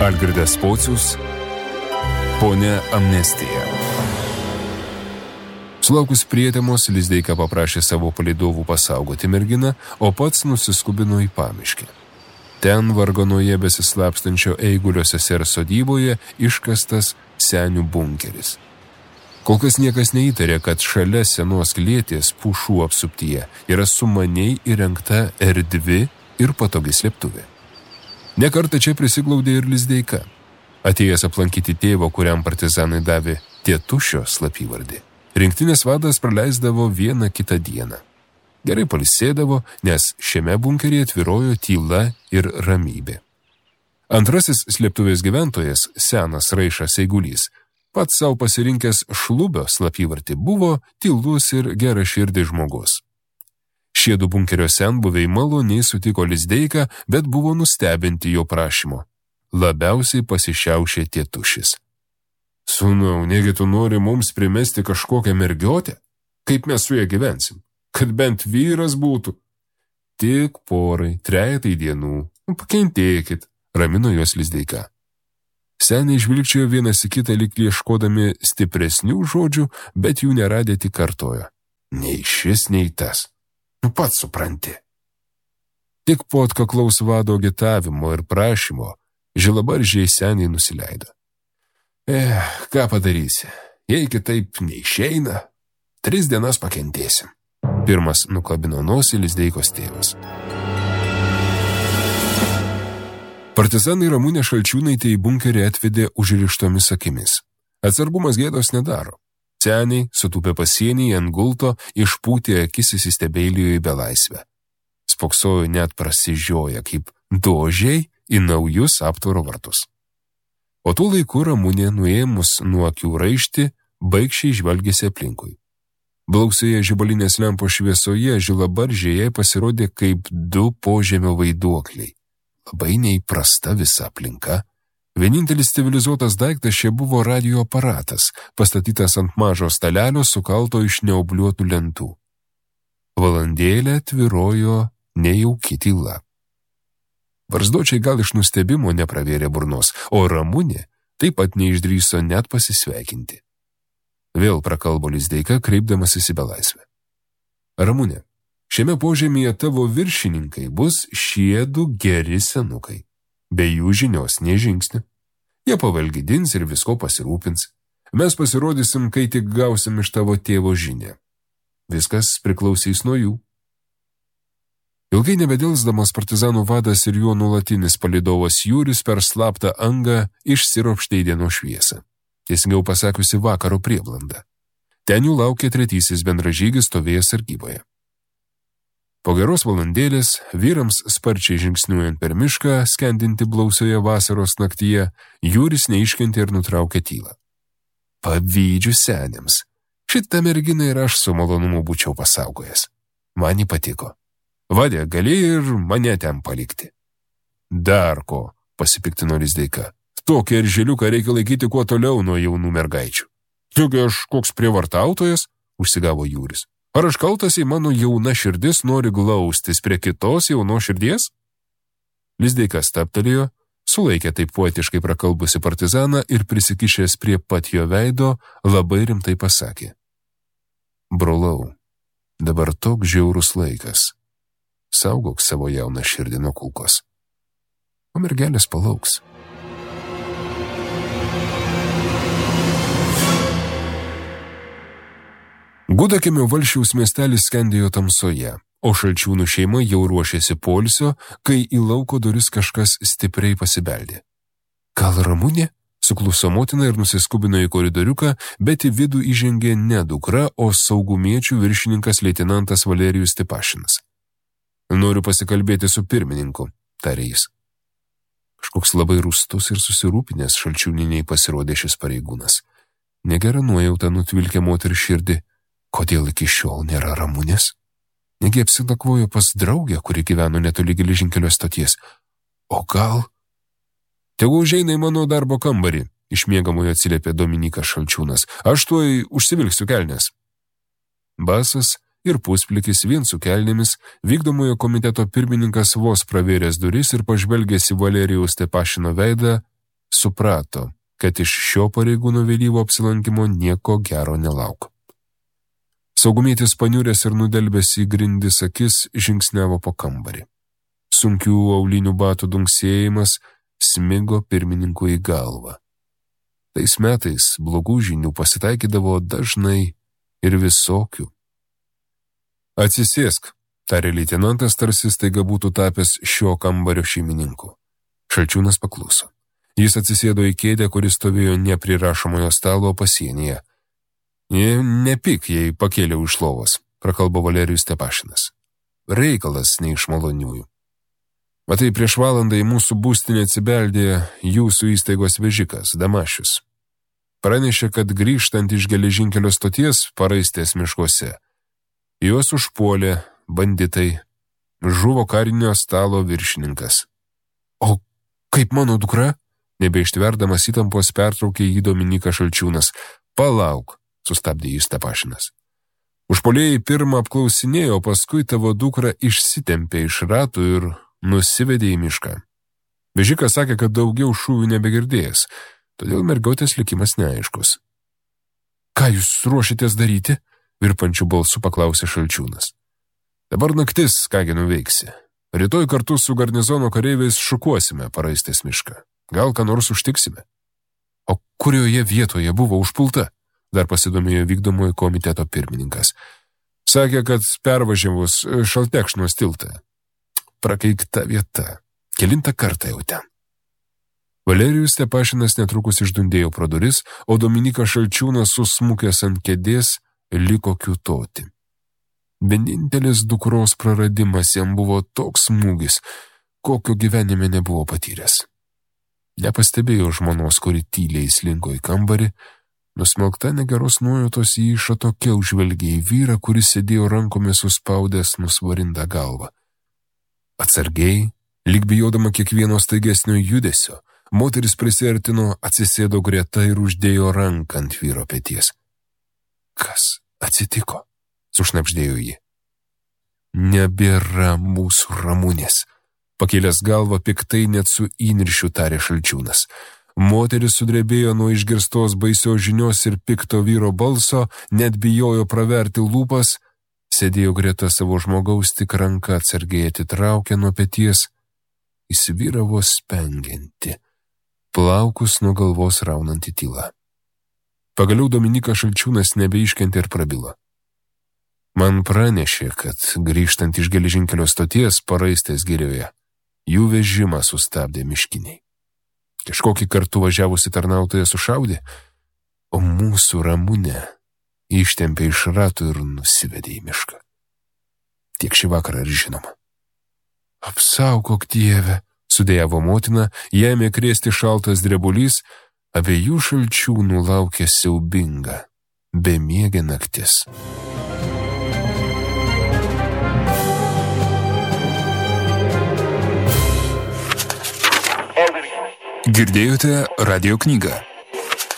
Algirdas Pocius, Ponia Amnestija. Sulaukus prietemos, Lizdeika paprašė savo palydovų pasaugoti merginą, o pats nusiskubino į pamiškę. Ten varganoje besislapstančio Eigulio sesers sodyboje iškastas senių bunkeris. Kol kas niekas neįtarė, kad šalia senos klėties pušų apsuptyje yra sumaniai įrengta erdvi ir patogi slėptuvė. Nekartą čia prisiglaudė ir Lizdeika, atėjęs aplankyti tėvo, kuriam partizanai davė Tėtušio slapyvardį. Rinktinės vadas praleisdavo vieną kitą dieną. Gerai pailsėdavo, nes šiame bunkeryje tvyrojo tyla ir ramybė. Antrasis slėptuvės gyventojas, senas Raišas Eigulys, pats savo pasirinkęs Šlubio slapyvardį, buvo tylus ir geraširdis žmogus. Šie du bunkerio senbuviai maloniai sutiko Lizdeiką, bet buvo nustebinti jo prašymo. Labiausiai pasišiaušė Tėtušis. Sūnau, negi tu nori mums primesti kažkokią mergiotę? Kaip mes su ja gyvensim? Kad bent vyras būtų. Tik porai, trejetai dienų. Pakentėkit, ramino jos Lizdeika. Seniai žvilgčiojo vienas į kitą lyg ieškodami stipresnių žodžių, bet jų neradę tik kartojo. Nei šis, nei tas. Pats supranti. Tik po atkaklaus vado agitavimo ir prašymo žilabaržiai seniai nusileido. Ką padarysi? Jei kitaip neišeina, 3 dienas pakentėsim. Pirmas nukabino nosį Lizdeikos tėvas. Partizanai Ramunė Šalčiūnaitė į bunkerį atvedė užrištomis akimis. Atsargumas gėdos nedaro. Seniai, sutūpę pasienyje ant gulto, išpūtė akis įsistebeilijo į belaisvę. Spoksojo net prasižioja kaip dožiai į naujus aptvaro vartus. O tuo laiku Ramunė, nuėmus nuo akių raištį, baigščiai žvalgėsi aplinkui. Blausioje žibalinės lempos šviesoje žilabaržiai jai pasirodė kaip 2 požemio vaiduokliai. Labai neįprasta visa aplinka. Vienintelis civilizuotas daiktas čia buvo radio aparatas, pastatytas ant mažo stalelio sukalto iš neobliuotų lentų. Valandėlę tvyrojo nejauki tyla. Barzdočiai gal iš nustebimo nepravėrė burnos, o Ramunė taip pat neišdrįso net pasisveikinti. Vėl prakalbo Lizdeika, kreipdamasis į belaisvę. Ramunė, šiame požemyje tavo viršininkai bus šie 2 geri senukai. Be jų žinios nė žingsnių. Jie pavalgydins ir visko pasirūpins. Mes pasirodysim, kai tik gausim iš tavo tėvo žinią. Viskas priklausys nuo jų. Ilgai nebedelsdamas partizanų vadas ir jo nuolatinis palydovas Jūris per slaptą angą išsiropštė į dienos šviesą. Teisingiau pasakiusi vakaro prieblandą. Ten jų laukė 3 bendražygis stovėjęs sargyboje. Po geros valandėlės, vyrams sparčiai žingsniuojant per mišką, skendinti blausioje vasaros naktyje, Jūris neiškentė ir nutraukė tylą. Pavydžiu seniams. Šitą merginą ir aš su malonumu būčiau pasaugojęs. Man ji patiko. Vadė, galėjai ir mane ten palikti. Dar ko, pasipiktino Lizdeika. Tokią ir žiliuką reikia laikyti kuo toliau nuo jaunų mergaičių. Juk aš koks prievartautojas, užsigavo Jūris. Ar aš kaltas, jei mano jauna širdis nori glaustis prie kitos jaunos širdies? Lizdeika stabtelėjo, sulaikė taip poetiškai prakalbusi partizaną ir prisikišęs prie pat jo veido labai rimtai pasakė. Brolau, dabar toks žiaurus laikas. Saugok savo jauną širdį nuo kulkos. O mergelės palauks. Gudakemio Valsčiaus miestelis skendėjo tamsoje, o Šalčiūnų šeima jau ruošėsi poilsio, kai į lauko duris kažkas stipriai pasibeldė. Gal Ramunė? Sukluso motina ir nusiskubino į koridoriuką, bet į vidų įžengė ne dukra, o saugumiečių viršininkas leitenantas Valerijus Stipašinas. Noriu pasikalbėti su pirmininku, tarė jis. Kažkoks labai rūstus ir susirūpinęs Šalčiūniniai pasirodė šis pareigūnas. Negera nuojauta nutvilkė moterį širdį. Kodėl iki šiol nėra Ramunės? Negi apsinakvojo pas draugę, kuri gyveno netoli geležinkelio stoties. O gal? Tegu užeina į mano darbo kambarį, iš miegamojo atsiliepė Dominykas Šalčiūnas. Aš tuoj užsivilksiu kelnes. Basas ir pusplikis vien su kelnėmis, vykdomojo komiteto pirmininkas vos pravėręs duris ir pažvelgęs į Valerijaus Stipašino veidą, suprato, kad iš šio pareigūno vėlyvo apsilankimo nieko gero nelauk. Saugumietis paniuręs ir nudelbęs į grindis akis žingsniavo po kambarį. Sunkių aulinių batų dunksėjimas smigo pirmininkui į galvą. Tais metais blogų žinių pasitaikydavo dažnai ir visokių. Atsisėsk, tarė leitenantas, tarsi staiga būtų tapęs šio kambario šeimininku. Šalčiūnas pakluso. Jis atsisėdo į kėdę, kuris stovėjo ne prie rašomojo stalo pasienyje. Nepyk, jei pakėliau iš lovos, prakalbo Valerijus Stepašinas. Reikalas ne iš maloniųjų. Matai, prieš valandą į mūsų būstinę atsibeldė jūsų įstaigos vežikas, Damašius. Pranešė, kad grįžtant iš geležinkelio stoties Paraistės miškuose, juos užpuolė banditai, žuvo karinio stalo viršininkas. O kaip mano dukra? Nebeištverdamas įtampos pertraukė jį Dominykas Šalčiūnas. Palauk, sustabdė jį Stepašinas. Užpuolėjai pirmą apklausinėjo, paskui tavo dukra išsitempė iš ratų ir nusivedė į mišką. Vežikas sakė, kad daugiau šūvių nebegirdėjęs, todėl mergautės likimas neaiškus. Ką jūs ruošitės daryti? Virpančių balsų paklausė Šalčiūnas. Dabar naktis, kągi nuveiksi. Rytoj kartu su garnizono kareiviais šukuosime Paraistės mišką. Gal ką nors užtiksime? O kurioje vietoje buvo užpulta? Dar pasidomėjo vykdomojo komiteto pirmininkas. Sakė, kad pervažiavus Šaltekšnos tiltą. Prakeikta vieta. Kelintą kartą jau ten. Valerijus Stepašinas netrukus išdundėjo pro duris, o Dominykas Šalčiūnas susmukęs ant kėdės liko kiūtoti. Vienintelis dukros praradimas jam buvo toks smūgis, kokio gyvenime nebuvo patyręs. Nepastebėjo žmonos, kuri tyliai slinko į kambarį, nusmelkta negeros nuojautos jį iš atokiau žvelgė į vyrą, kuris sėdėjo rankomis suspaudęs nusvarintą galvą. Atsargiai, lyg bijodama kiekvieno staigesnio judesio, moteris prisiartino, atsisėdo greta ir uždėjo ranką ant vyro peties. Kas atsitiko? Sušnabždėjo ji. Nebėra mūsų Ramunės. Pakėlęs galvą piktai net su įniršiu tarė Šalčiūnas. Moteris sudrebėjo nuo išgirstos baisios žinios ir pikto vyro balso, net bijojo praverti lūpas, sėdėjo greta savo žmogaus, tik ranka atsargiai atitraukė nuo peties, įsivyravo spengianti, plaukus nuo galvos raunanti tyla. Pagaliau Dominykas Šalčiūnas nebeiškentė ir prabilo. Man pranešė, kad grįžtant iš geležinkelio stoties Paraistės girioje, jų vežimą sustabdė miškiniai. Kažkokį kartu važiavusi tarnautoja sušaudė, o mūsų Ramunę ištempė iš ratų ir nusivedė į mišką. Tiek šį vakarą ir žinoma. Apsaugok Dieve, sudėjavo motina, ėmė krėsti šaltas drebulys, abiejų Šalčiūnų laukė siaubinga, bemiegė naktis. Girdėjote radijo knygą